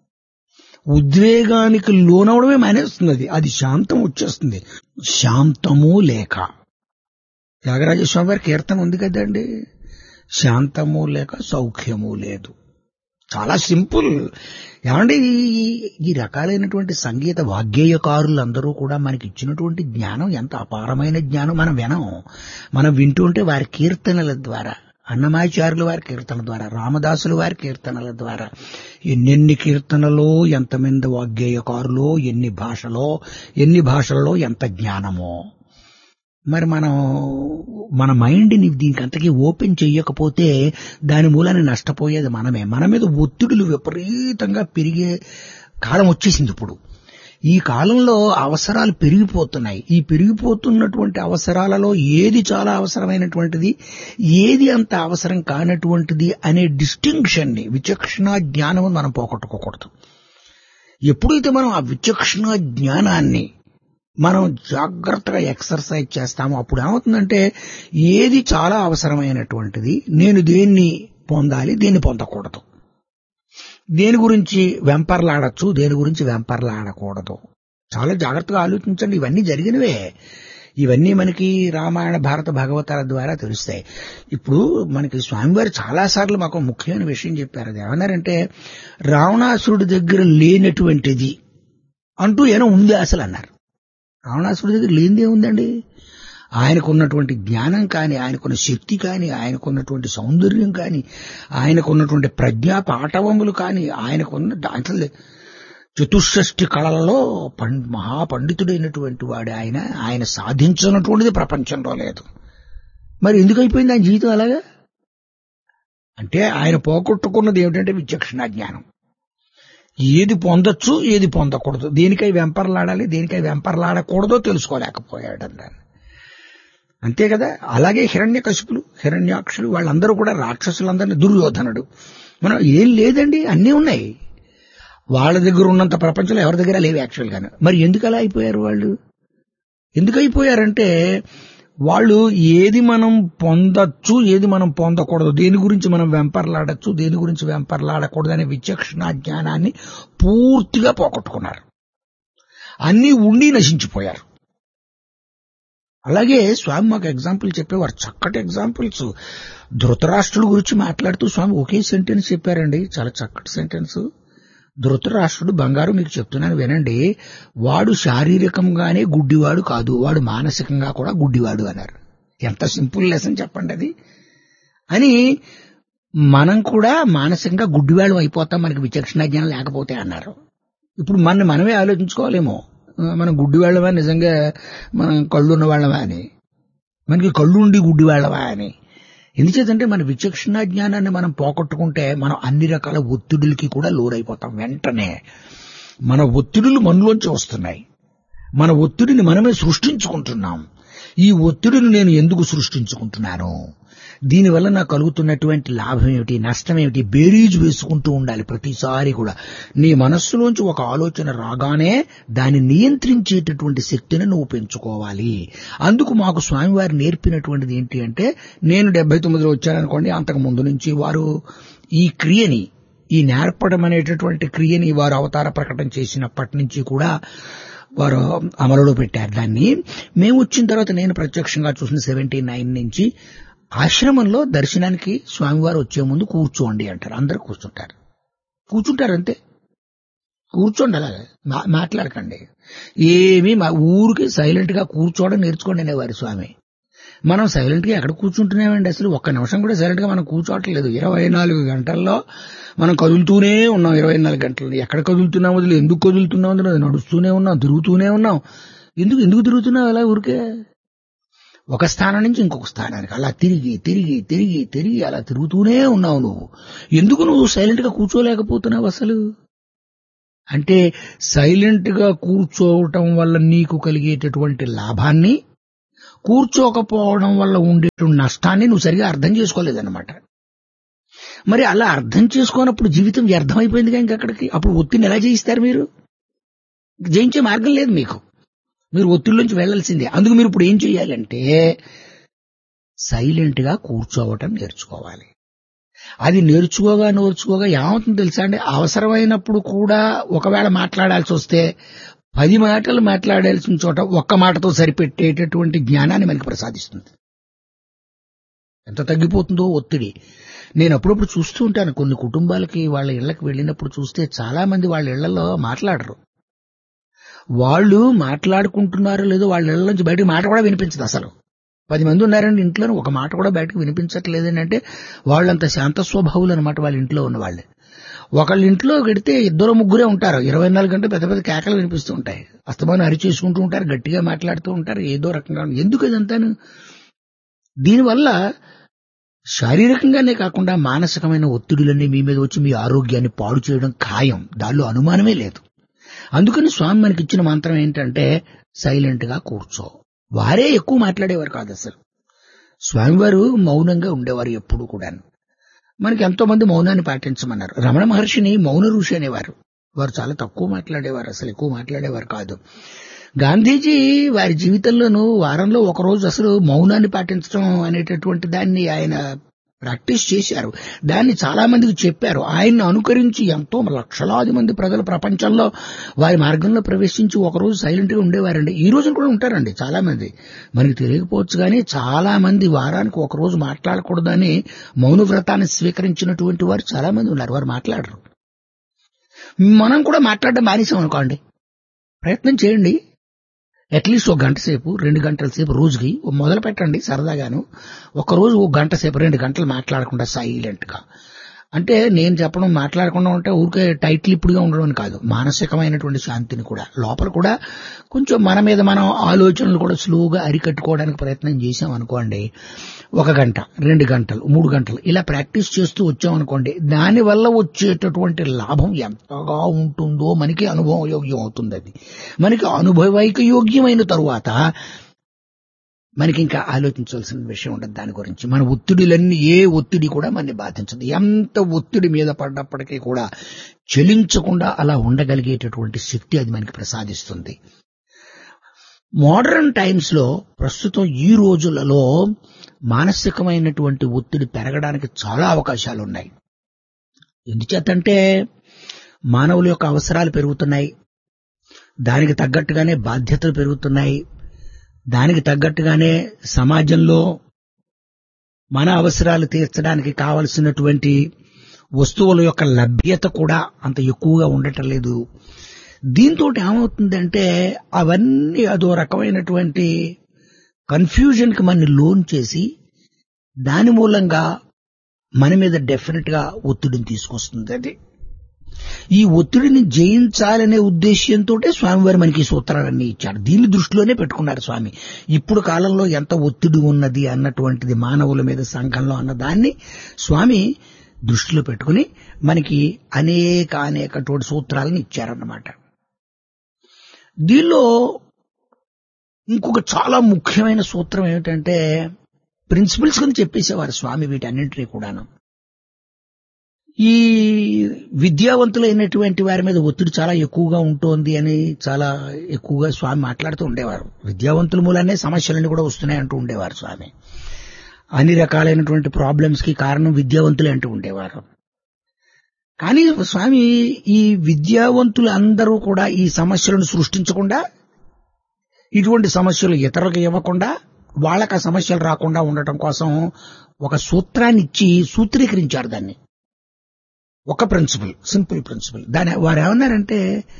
ఉద్వేగానికి లోనవడమే మానేస్తుంది. అది శాంతం వచ్చేస్తుంది. శాంతము లేక, త్యాగరాజస్వామి వారి కీర్తన ఉంది కదండి, శాంతము లేక సౌఖ్యము లేదు. చాలా సింపుల్. ఏమంటే ఈ రకాలైనటువంటి సంగీత వాగ్గేయకారులందరూ కూడా మనకి ఇచ్చినటువంటి జ్ఞానం ఎంత అపారమైన జ్ఞానం. మనం వింటుంటే వారి కీర్తనల ద్వారా, అన్నమాచార్యుల వారి కీర్తన ద్వారా, రామదాసుల వారి కీర్తనల ద్వారా ఎన్నెన్ని కీర్తనలో, ఎంతమంది వాగ్గేయకారులో, ఎన్ని భాషలలో ఎంత జ్ఞానమో. మరి మన మైండ్ని దీనికి అంతకీ ఓపెన్ చెయ్యకపోతే దాని మూలాన్ని నష్టపోయేది మనమే. మన మీద ఒత్తిడులు విపరీతంగా పెరిగే కాలం వచ్చేసింది ఇప్పుడు. ఈ కాలంలో అవసరాలు పెరిగిపోతున్నాయి. ఈ పెరిగిపోతున్నటువంటి అవసరాలలో ఏది చాలా అవసరమైనటువంటిది, ఏది అంత అవసరం కానటువంటిది అనే డిస్టింక్షన్ ని, విచక్షణ జ్ఞానం మనం పోగొట్టుకోకూడదు. ఎప్పుడైతే మనం ఆ విచక్షణ జ్ఞానాన్ని మనం జాగ్రత్తగా ఎక్సర్సైజ్ చేస్తామో అప్పుడు ఏమవుతుందంటే, ఏది చాలా అవసరమైనటువంటిది, నేను దేన్ని పొందాలి, దేన్ని పొందకూడదు, దేని గురించి వెంపర్లాడచ్చు, దేని గురించి వెంపర్లాడకూడదు, చాలా జాగ్రత్తగా ఆలోచించండి. ఇవన్నీ జరిగినవే. ఇవన్నీ మనకి రామాయణ, భారత, భాగవతాల ద్వారా తెలుస్తాయి. ఇప్పుడు మనకి స్వామివారు చాలాసార్లు మాకు ముఖ్యమైన విషయం చెప్పారు. అది ఏమన్నారంటే, రావణాసురుడి దగ్గర లేనటువంటిది అంటూ ఏమో ఉంది అసలు అన్నారు. రావణాసురుడి దగ్గర లేనిదే ఉందండి. ఆయనకున్నటువంటి జ్ఞానం కానీ, ఆయనకున్న శక్తి కానీ, ఆయనకున్నటువంటి సౌందర్యం కానీ, ఆయనకున్నటువంటి ప్రజ్ఞా పాటవములు కానీ, ఆయనకున్న దాంట్లో చతుషష్ఠి కళలలో మహాపండితుడైనటువంటి వాడు ఆయన సాధించినటువంటిది ప్రపంచంలో లేదు. మరి ఎందుకు అయిపోయింది ఆయన జీవితం అలాగా? అంటే ఆయన పోగొట్టుకున్నది ఏమిటంటే విచక్షణ జ్ఞానం. ఏది పొందొచ్చు, ఏది పొందకూడదు, దేనికై వెంపర్లాడాలి, దేనికై వెంపర్లాడకూడదో తెలుసుకోలేకపోయాడు. అంతే కదా. అలాగే హిరణ్యకశిపులు, హిరణ్యాక్షులు వాళ్ళందరూ కూడా రాక్షసులందరినీ, దుర్యోధనుడు, మనం ఏం లేదండి, అన్నీ ఉన్నాయి. వాళ్ళ దగ్గర ఉన్నంత ప్రపంచంలో ఎవరి దగ్గర లేవు యాక్చువల్గాను. మరి ఎందుకు అలా అయిపోయారు వాళ్ళు? ఎందుకు అయిపోయారంటే వాళ్ళు ఏది మనం పొందొచ్చు, ఏది మనం పొందకూడదు, దేని గురించి మనం వెంపర్లాడచ్చు, దేని గురించి వెంపర్లాడకూడదు అనే విచక్షణ జ్ఞానాన్ని పూర్తిగా పోగొట్టుకున్నారు. అన్నీ ఉండి నశించిపోయారు. అలాగే స్వామి మాకు ఎగ్జాంపుల్ చెప్పేవారు, చక్కటి ఎగ్జాంపుల్స్. ధృతరాష్ట్రుడు గురించి మాట్లాడుతూ స్వామి ఒకే సెంటెన్స్ చెప్పారండి, చాలా చక్కటి సెంటెన్స్. ధృతరాష్ట్రుడు బంగారు, మీకు చెప్తున్నాను వినండి, వాడు శారీరకంగానే గుడ్డివాడు కాదు, వాడు మానసికంగా కూడా గుడ్డివాడు అన్నారు. ఎంత సింపుల్ లెసన్ చెప్పండి అది. అని మనం కూడా మానసికంగా గుడ్డివాడు అయిపోతాం మనకి విచక్షణ జ్ఞానం లేకపోతే అన్నారు. ఇప్పుడు మనమే ఆలోచించుకోవాలేమో, మనం గుడ్డివాళ్ళమా, నిజంగా మనం కళ్ళున్న వాళ్ళమా అని, మనకి కళ్ళుండి గుడ్డివాళ్ళమా అని. ఎందుచేతంటే మన విచక్షణ జ్ఞానాన్ని మనం పోగొట్టుకుంటే మనం అన్ని రకాల ఒత్తిడులకి కూడా లోనైపోతాం. వెంటనే మన ఒత్తిడులు మనలోంచి వస్తున్నాయి, మన ఒత్తిడిని మనమే సృష్టించుకుంటున్నాం. ఈ ఒత్తిడిని నేను ఎందుకు సృష్టించుకుంటున్నాను, దీనివల్ల నాకు కలుగుతున్నటువంటి లాభం ఏమిటి, నష్టం ఏమిటి, బేరీజు వేసుకుంటూ ఉండాలి ప్రతిసారి కూడా. నీ మనస్సులోంచి ఒక ఆలోచన రాగానే దాన్ని నియంత్రించేటటువంటి శక్తిని నువ్వు పెంచుకోవాలి. అందుకు మాకు స్వామివారు నేర్పినటువంటిది ఏంటి అంటే, నేను 79లో వచ్చాననుకోండి, అంతకు ముందు నుంచి వారు ఈ క్రియని, ఈ నేర్పడం అనేటటువంటి క్రియని వారు అవతార ప్రకటన చేసినప్పటి నుంచి కూడా వారు అమలులో పెట్టారు. దాన్ని మేము వచ్చిన తర్వాత నేను ప్రత్యక్షంగా చూసిన 79 నుంచి ఆశ్రమంలో దర్శనానికి స్వామివారు వచ్చే ముందు కూర్చోండి అంటారు. అందరూ కూర్చుంటారు అంతే. కూర్చోండి, అలాగే మాట్లాడకండి, ఏమీ ఊరికి సైలెంట్ గా కూర్చోవడం నేర్చుకోండి అనేవారు స్వామి. మనం సైలెంట్ గా ఎక్కడ కూర్చుంటున్నామండి, అసలు ఒక్క నిమిషం కూడా సైలెంట్ గా మనం కూర్చోవట్లేదు. 24 గంటల్లో మనం కదులుతూనే ఉన్నాం. 24 గంటలు ఎక్కడ కదులుతున్నామో, ఎందుకు కదులుతున్నామో, నడుస్తూనే ఉన్నాం, తిరుగుతూనే ఉన్నాం. ఎందుకు తిరుగుతున్నావు అలా ఊరికే? ఒక స్థానం నుంచి ఇంకొక స్థానానికి అలా తిరిగి తిరిగి తిరిగి తిరిగి అలా తిరుగుతూనే ఉన్నావు. ఎందుకు నువ్వు సైలెంట్ గా కూర్చోలేకపోతున్నావు అసలు అంటే, సైలెంట్ గా కూర్చోవటం వల్ల నీకు కలిగేటటువంటి లాభాన్ని, కూర్చోకపోవడం వల్ల ఉండేటువంటి నష్టాన్ని నువ్వు సరిగా అర్థం చేసుకోలేదన్నమాట. మరి అలా అర్థం చేసుకోనప్పుడు జీవితం వ్యర్థమైపోయిందిగా ఇంకక్కడికి. అప్పుడు ఒత్తిడిని ఎలా జయిస్తారు మీరు? జయించే మార్గం లేదు మీకు, మీరు ఒత్తిడిలోంచి వెళ్లాల్సిందే. అందుకు మీరు ఇప్పుడు ఏం చేయాలంటే సైలెంట్ గా కూర్చోవటం నేర్చుకోవాలి. అది నేర్చుకోగా ఏమవుతుందో తెలుసా అండి, అవసరమైనప్పుడు కూడా ఒకవేళ మాట్లాడాల్సి వస్తే 10 మాటలు మాట్లాడాల్సిన చోట ఒక్క మాటతో సరిపెట్టేటటువంటి జ్ఞానాన్ని మనకి ప్రసాదిస్తుంది. ఎంత తగ్గిపోతుందో ఒత్తిడి. నేను అప్పుడప్పుడు చూస్తూ ఉంటాను, కొన్ని కుటుంబాలకి వాళ్ళ ఇళ్లకు వెళ్ళినప్పుడు చూస్తే చాలా మంది వాళ్ళ ఇళ్లలో మాట్లాడరు. వాళ్ళు మాట్లాడుకుంటున్నారో లేదో వాళ్ళ ఇళ్ల నుంచి బయటకు మాట కూడా వినిపించదు. అసలు 10 మంది ఉన్నారండి ఇంట్లో, ఒక మాట కూడా బయటకు వినిపించట్లేదని అంటే వాళ్ళంత శాంత స్వభావులు అనమాట వాళ్ళ ఇంట్లో ఉన్న వాళ్ళే. ఒకళ్ళ ఇంట్లో గడితే 2-3 ఉంటారు, 24 గంటలు పెద్ద పెద్ద కేకలు వినిపిస్తూ ఉంటాయి, అస్తమానం అరిచేసుకుంటూ ఉంటారు, గట్టిగా మాట్లాడుతూ ఉంటారు, ఏదో రకంగా. ఎందుకు అదంతాను? దీనివల్ల శారీరకంగానే కాకుండా మానసికమైన ఒత్తిడులన్నీ మీ మీద వచ్చి మీ ఆరోగ్యాన్ని పాడు చేయడం ఖాయం, దానిలో అనుమానమే లేదు. అందుకని స్వామి మనకిచ్చిన మంత్రం ఏంటంటే సైలెంట్ గా కూర్చో. వారే ఎక్కువ మాట్లాడేవారు కాదు, అసలు స్వామివారు మౌనంగా ఉండేవారు ఎప్పుడు కూడా. మనకి ఎంతో మంది మౌనాన్ని పాటించమన్నారు. రమణ మహర్షిని మౌన ఋషి అనేవారు. వారు చాలా తక్కువ మాట్లాడేవారు, అసలు ఎక్కువ మాట్లాడేవారు కాదు. గాంధీజీ వారి జీవితంలోనూ వారంలో ఒకరోజు అసలు మౌనాన్ని పాటించడం అనేటటువంటి దాన్ని ఆయన ప్రాక్టీస్ చేశారు. దాన్ని చాలా మందికి చెప్పారు. ఆయన్ని అనుకరించి ఎంతో లక్షలాది మంది ప్రజలు ప్రపంచంలో వారి మార్గంలో ప్రవేశించి ఒకరోజు సైలెంట్ గా ఉండేవారండి. ఈ రోజున కూడా ఉంటారండి చాలా మంది, మనకి తెలియకపోవచ్చు కానీ చాలా మంది వారానికి ఒకరోజు మాట్లాడకూడదని మౌన వ్రతాన్ని స్వీకరించినటువంటి వారు చాలా మంది ఉన్నారు. వారు మాట్లాడరు. మనం కూడా మాట్లాడడం మానేసాం అనుకోండి, ప్రయత్నం చేయండి. అట్లీస్ట్ 1 గంట సేపు 2 గంటల సేపు రోజుకి మొదలు పెట్టండి సరదాగాను. ఒకరోజు 1 గంట సేపు 2 గంటలు మాట్లాడకుండా సైలెంట్ గా. అంటే నేను చెప్పడం మాట్లాడకుండా ఉంటే ఊరికే టైట్ లిప్డ్గా ఉండడం కాదు, మానసికమైనటువంటి శాంతిని కూడా, లోపల కూడా కొంచెం మన మీద మనం ఆలోచనలు కూడా స్లోగా అరికట్టుకోవడానికి ప్రయత్నం చేసాం అనుకోండి. 1 గంట 2 గంటలు 3 గంటలు ఇలా ప్రాక్టీస్ చేస్తూ వచ్చామనుకోండి, దానివల్ల వచ్చేటటువంటి లాభం ఎంతగా ఉంటుందో మనకి అనుభవయోగ్యం అవుతుంది. అది మనకి అనుభవైక యోగ్యమైన తరువాత మనకి ఇంకా ఆలోచించాల్సిన విషయం ఉండదు దాని గురించి. మన ఒత్తిడిలన్నీ, ఏ ఒత్తిడి కూడా మనని బాధించదు. ఎంత ఒత్తిడి మీద పడ్డప్పటికీ కూడా చలించకుండా అలా ఉండగలిగేటటువంటి శక్తి అది మనకి ప్రసాదిస్తుంది. మోడర్న్ టైమ్స్ లో, ప్రస్తుతం ఈ రోజులలో మానసికమైనటువంటి ఒత్తిడి పెరగడానికి చాలా అవకాశాలు ఉన్నాయి. ఎందుచేతంటే మానవుల యొక్క అవసరాలు పెరుగుతున్నాయి, దానికి తగ్గట్టుగానే బాధ్యతలు పెరుగుతున్నాయి, దానికి తగ్గట్టుగానే సమాజంలో మన అవసరాలు తీర్చడానికి కావలసినటువంటి వస్తువుల యొక్క లభ్యత కూడా అంత ఎక్కువగా ఉండటం లేదు. దీంతో ఏమవుతుందంటే అవన్నీ అదో రకమైనటువంటి కన్ఫ్యూజన్ కి మనని లోన్ చేసి దాని మూలంగా మన మీద డెఫినెట్ గా ఒత్తిడిని తీసుకొస్తుంది. అది ఈ ఒత్తిడిని జయించాలనే ఉద్దేశ్యంతో స్వామివారు మనకి ఈ సూత్రాలన్నీ ఇచ్చారు. దీన్ని దృష్టిలోనే పెట్టుకున్నారు స్వామి. ఇప్పుడు కాలంలో ఎంత ఒత్తిడి ఉన్నది అన్నటువంటిది మానవుల మీద, సంఘంలో అన్న దాన్ని స్వామి దృష్టిలో పెట్టుకుని మనకి అనేకటువంటి సూత్రాలను ఇచ్చారన్నమాట. దీనిలో ఇంకొక చాలా ముఖ్యమైన సూత్రం ఏమిటంటే, ప్రిన్సిపల్స్ కింద చెప్పేసేవారు స్వామి వీటన్నింటినీ కూడాను. ఈ విద్యావంతులైనటువంటి వారి మీద ఒత్తిడి చాలా ఎక్కువగా ఉంటుంది అని చాలా ఎక్కువగా స్వామి మాట్లాడుతూ ఉండేవారు. విద్యావంతుల మూలానే సమస్యలన్నీ కూడా వస్తున్నాయి అంటూ ఉండేవారు స్వామి. అన్ని రకాలైనటువంటి ప్రాబ్లమ్స్ కి కారణం విద్యావంతులే అంటూ ఉండేవారు. కానీ స్వామి ఈ విద్యావంతులు అందరూ కూడా ఈ సమస్యలను సృష్టించకుండా, ఇటువంటి సమస్యలు ఇతరులకు ఇవ్వకుండా, వాళ్ళకి ఆ సమస్యలు రాకుండా ఉండటం కోసం ఒక సూత్రాన్ని ఇచ్చి సూత్రీకరించారు దాన్ని. ఒక ప్రిన్సిపల్, సింపుల్ ప్రిన్సిపల్. దాని వారు ఏమన్నారంటే,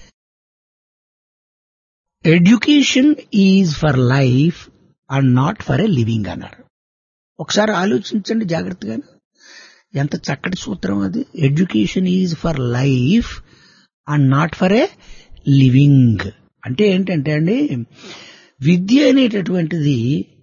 education is for life and not for a living అన్నారు. ఒకసారి ఆలోచించండి జాగ్రత్తగా, ఎంత చక్కటి సూత్రం అది. Education is for life and not for a living అంటే ఏంటంటే అండి, విద్య అనేటటువంటిది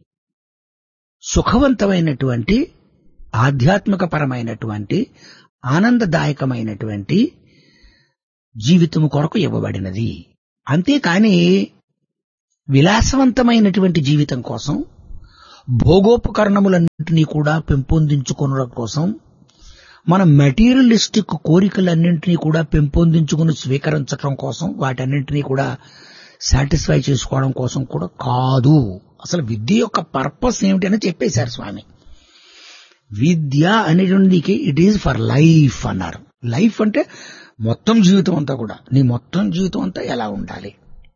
సుఖవంతమైనటువంటి, ఆధ్యాత్మిక పరమైనటువంటి, ఆనందదాయకమైనటువంటి జీవితం కొరకు ఇవ్వబడినది. అంతేకాని విలాసవంతమైనటువంటి జీవితం కోసం, భోగోపకరణములన్నింటినీ కూడా పెంపొందించుకోవడం కోసం, మన మెటీరియలిస్టిక్ కోరికలన్నింటినీ కూడా పెంపొందించుకుని స్వీకరించడం కోసం, వాటన్నింటినీ కూడా సాటిస్ఫై చేసుకోవడం కోసం కూడా కాదు. అసలు విద్య యొక్క పర్పస్ ఏమిటి అని చెప్పేశారు స్వామి. విద్య అనేటువంటికి ఇట్ ఈజ్ ఫర్ లైఫ్ అన్నారు. లైఫ్ అంటే మొత్తం జీవితం అంతా కూడా, నీ మొత్తం జీవితం అంతా ఎలా ఉండాలి.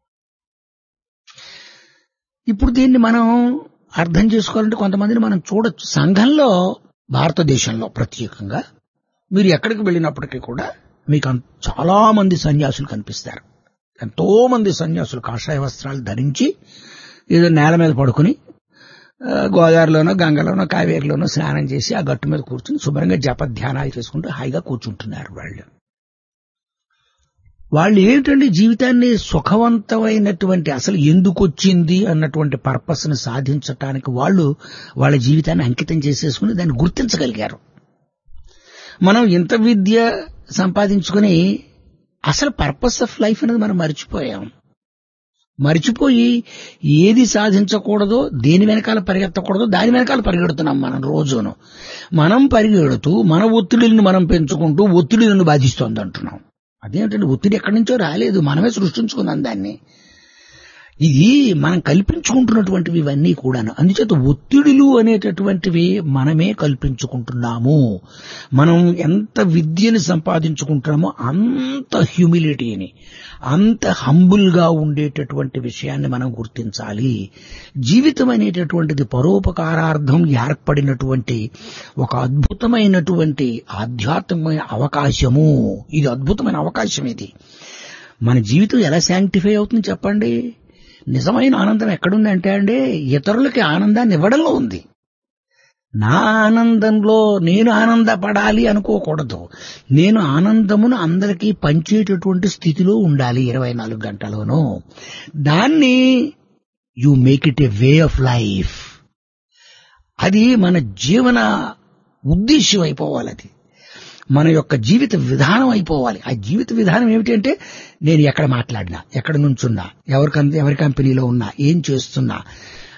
ఇప్పుడు దీన్ని మనం అర్థం చేసుకోవాలంటే కొంతమందిని మనం చూడొచ్చు. సంఘంలో, భారతదేశంలో ప్రత్యేకంగా మీరు ఎక్కడికి వెళ్ళినప్పటికీ కూడా మీకు చాలా మంది సన్యాసులు కనిపిస్తారు. ఎంతో మంది సన్యాసులు కాషాయ వస్త్రాలు ధరించి ఏదో నేల మీద పడుకుని గోదావరిలోనో, గంగలోనో, కావేరిలోనో స్నానం చేసి ఆ గట్టు మీద కూర్చుని శుభ్రంగా జపధ్యానాలు చేసుకుంటూ హాయిగా కూర్చుంటున్నారు. వాళ్ళు ఏమిటండి, జీవితాన్ని సుఖవంతమైనటువంటి, అసలు ఎందుకు వచ్చింది అన్నటువంటి పర్పస్ ని సాధించటానికి వాళ్ళు వాళ్ళ జీవితాన్ని అంకితం చేసేసుకుని దాన్ని గుర్తించగలిగారు. మనం ఇంత విద్య సంపాదించుకుని అసలు పర్పస్ ఆఫ్ లైఫ్ అనేది మనం మర్చిపోయి ఏది సాధించకూడదో, దేని వెనకాల పరిగెత్తకూడదో దాని వెనకాల పరిగెడుతున్నాం మనం రోజును. మనం పరిగెడుతూ మన ఒత్తిడిని మనం పెంచుకుంటూ ఒత్తిడిని బాధిస్తోంది అంటున్నాం. అదేంటంటే ఒత్తిడి ఎక్కడి నుంచో రాలేదు, మనమే సృష్టించుకున్నాం దాన్ని. ఇది మనం కల్పించుకుంటున్నటువంటివి ఇవన్నీ కూడాను. అందుచేత ఒత్తిడులు అనేటటువంటివి మనమే కల్పించుకుంటున్నాము. మనం ఎంత విద్యని సంపాదించుకుంటున్నామో అంత హ్యూమిలిటీని, అంత హంబుల్ గా ఉండేటటువంటి విషయాన్ని మనం గుర్తించాలి. జీవితం అనేటటువంటిది పరోపకారార్థం ఏర్పడినటువంటి ఒక అద్భుతమైనటువంటి ఆధ్యాత్మికమైన అవకాశము. ఇది అద్భుతమైన అవకాశం. ఇది మన జీవితం ఎలా శాంక్టిఫై అవుతుంది చెప్పండి. నిజమైన ఆనందం ఎక్కడుందంటే అండి, ఇతరులకి ఆనందాన్ని ఇవ్వడంలో ఉంది. నా ఆనందంలో నేను ఆనందపడాలి అనుకోకూడదు. నేను ఆనందమును అందరికీ పంచేటటువంటి స్థితిలో ఉండాలి 24 గంటలోనూ. దాన్ని you make it A way of life. అది మన జీవన ఉద్దేశ్యం అయిపోవాలి. అది మన యొక్క జీవిత విధానం అయిపోవాలి. ఆ జీవిత విధానం ఏమిటి అంటే, నేను ఎక్కడ మాట్లాడినా, ఎక్కడ నుంచున్నా, ఎవరి కంపెనీలో ఉన్నా, ఏం చేస్తున్నా,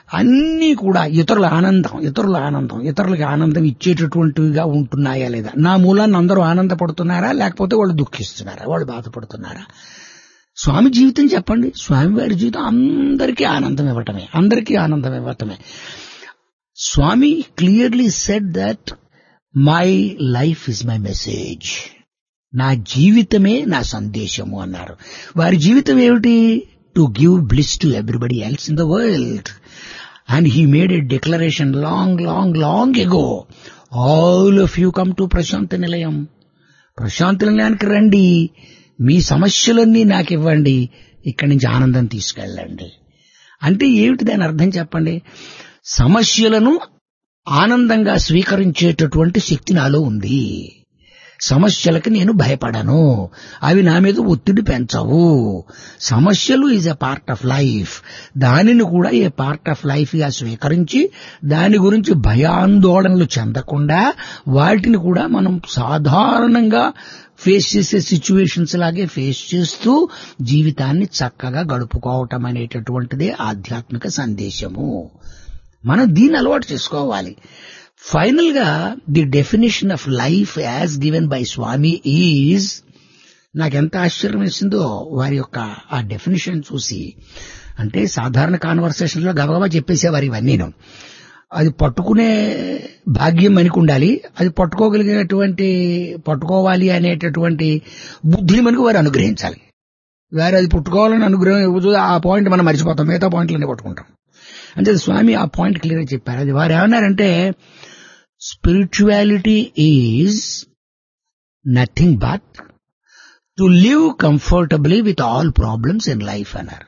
అన్నీ కూడా ఇతరుల ఇతరులకి ఆనందం ఇచ్చేటటువంటివిగా ఉంటున్నాయా లేదా, నా మూలాన్ని అందరూ ఆనందపడుతున్నారా లేకపోతే వాళ్ళు దుఃఖిస్తున్నారా, వాళ్ళు బాధపడుతున్నారా? స్వామి జీవితం చెప్పండి, స్వామివారి జీవితం అందరికీ ఆనందం ఇవ్వటమే. స్వామి clearly said that my life is my message, నా జీవితమే నా సందేశము అన్నారు. వారి జీవితం ఏమిటి? To give bliss to everybody else in the world. And he made a declaration long ago. All of you come to ప్రశాంత నిలయం. ప్రశాంత నిలయానికి రండి, మీ సమస్యలన్నీ నాకు ఇవ్వండి, ఇక్కడి నుంచి ఆనందం తీసుకెళ్ళండి. అంటే ఏమిటి దాని అర్థం చెప్పండి? సమస్యలను ఆనందంగా స్వీకరించేటటువంటి శక్తి నాలో ఉంది. సమస్యలకి నేను భయపడను, అవి నా మీద ఒత్తిడి పెంచవు. సమస్యలు is a part of life, దానిని కూడా ఏ పార్ట్ ఆఫ్ లైఫ్ గా స్వీకరించి దాని గురించి భయాందోళనలు చెందకుండా వాటిని కూడా మనం సాధారణంగా ఫేస్ చేసే సిచ్యువేషన్స్ లాగే ఫేస్ చేస్తూ జీవితాన్ని చక్కగా గడుపుకోవటం అనేటటువంటిదే ఆధ్యాత్మిక సందేశము. మనం దీన్ని అలవాటు చేసుకోవాలి. ఫైనల్ గా the definition of life as given by Swamy is, నాకెంత ఆశ్చర్యం వేసిందో వారి యొక్క ఆ డెఫినేషన్ చూసి. అంటే సాధారణ కాన్వర్సేషన్ లో గబగబా చెప్పేసేవారు ఇవన్నీను. అది పట్టుకునే భాగ్యం మనకు ఉండాలి, అది పట్టుకోవాలి అనేటటువంటి బుద్ధిని మనకు వారు అనుగ్రహించాలి. వారు అది పట్టుకోవాలని అనుగ్రహం ఇవ్వదు, ఆ పాయింట్ మనం మర్చిపోతాం, మిగతా పాయింట్లన్నీ పట్టుకుంటాం. అంటే స్వామి ఆ పాయింట్ క్లియర్ గా చెప్పారు. అది వారు ఏమన్నారంటే, spirituality is nothing but to live comfortably with all problems in life అన్నారు.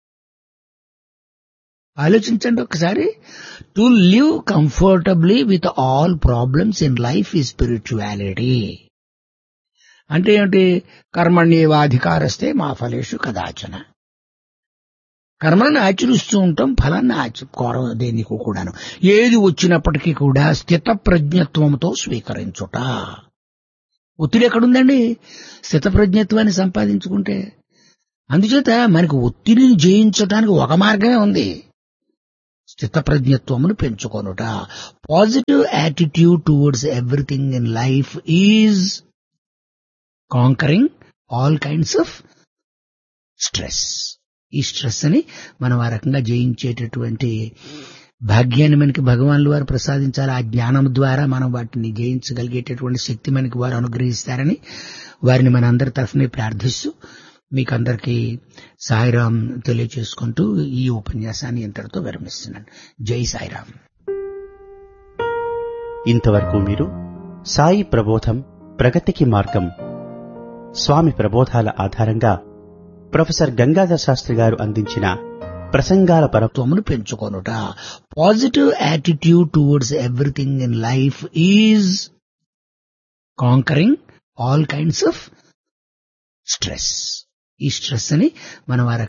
ఆలోచించండి ఒకసారి. To live comfortably with all problems in life is spirituality. అంటే ఏమిటి? కర్మణ్యేవాధికారస్తే మా ఫలేషు కదాచన. కర్మలను ఆచరిస్తూ ఉంటాం, ఫలాన్ని కోరం దేనికి కూడాను. ఏది వచ్చినప్పటికీ కూడా స్థిత ప్రజ్ఞత్వంతో స్వీకరించుట. ఒత్తిడి ఎక్కడుందండి? స్థిత ప్రజ్ఞత్వాన్ని సంపాదించుకుంటే. అందుచేత మనకు ఒత్తిడిని జయించడానికి ఒక మార్గమే ఉంది, స్థిత ప్రజ్ఞత్వమును పెంచుకొనుట. Positive attitude towards everything in life is conquering all kinds of stress. ఈ స్ట్రెస్ అని మనం ఆ రకంగా జయించేటటువంటి భాగ్యాన్ని మనకి భగవాన్లు వారు ప్రసాదించాలి. ఆ జ్ఞానం ద్వారా మనం వాటిని జయించగలిగేటటువంటి శక్తి మనకి వారు అనుగ్రహిస్తారని వారిని మన అందరి తరఫున ప్రార్థిస్తూ మీకందరికీ సాయిరాం తెలియచేసుకుంటూ ఈ ఉపన్యాసాన్ని ఇంతటితో విరమిస్తున్నాను. జై సాయిరాం. ఇంతవరకు మీరు సాయి ప్రబోధం ప్రగతికి మార్గం స్వామి ప్రబోధాల ఆధారంగా ప్రొఫెసర్ గంగాధర్ శాస్త్రి గారు అందించిన ప్రసంగాల పరత్వమును పెంచుకొనుట. Positive attitude towards everything in life is conquering all kinds of stress. ఈ స్ట్రెస్ అని మనం